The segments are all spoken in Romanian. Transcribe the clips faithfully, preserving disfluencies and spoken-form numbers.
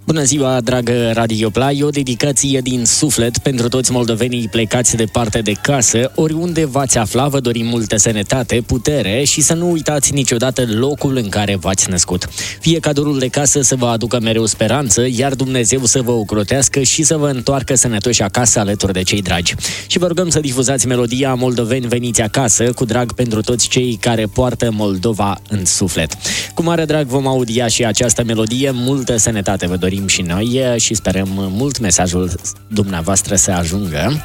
Bună ziua, dragă Radio Play, o dedicație din suflet pentru toți moldovenii plecați departe de casă. Oriunde v-ați afla, vă dorim multă sănătate, putere și să nu uitați niciodată locul în care v-ați născut. Fie cadorul de casă să vă aducă mereu speranță, iar Dumnezeu să vă ocrotească și să vă întoarcă sănătoși acasă alături de cei dragi. Și vă rugăm să difuzați melodia Moldoveni veniți acasă, cu drag pentru toți cei care poartă Moldova în suflet. Cu mare drag vom audia și această melodie, multă sănătate vă dorim și noi și sperăm mult mesajul dumneavoastră să ajungă.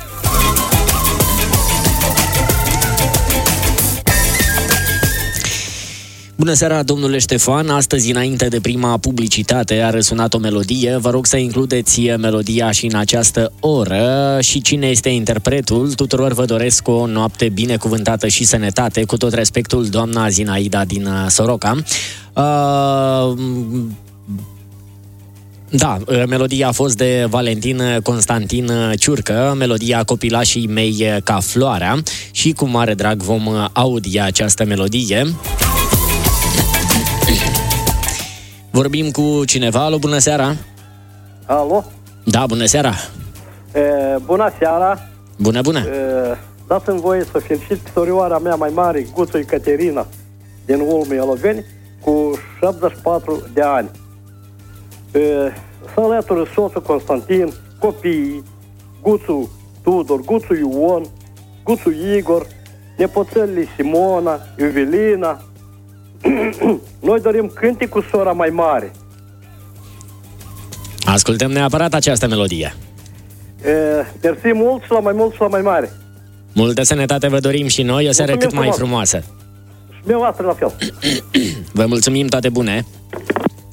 Bună seara, domnule Ștefan. Astăzi, înainte de prima publicitate, a răsunat o melodie. Vă rog să includeți melodia și în această oră. Și cine este interpretul? Tuturor vă doresc o noapte binecuvântată și sănătate. Cu tot respectul, doamna Zinaida din Soroca. Uh... Da, melodia a fost de Valentin Constantin Ciurcă, melodia Copilașii mei ca floarea, și cu mare drag vom audia această melodie. Vorbim cu cineva. Alo, bună seara! Alo? Da, bună seara! E, bună seara! Bună, bună! E, dați-mi voie să felicit sorioara mea mai mare, Guțu Ecaterina, din Ulmi Oloveni, cu șaptezeci și patru de ani. Să alătură soțul Constantin, copiii, Guțu Tudor, Guțu Ion, Guțu Igor, nepoțelele Simona, Iuvelina. Noi dorim cânte cu sora mai mare. Ascultăm neapărat această melodie. E, mersi mult și la mai mult și la mai mare. Multă sănătate vă dorim și noi, o seară cât mai frumoasă. Și dumneavoastră la fel. Vă mulțumim, toate bune!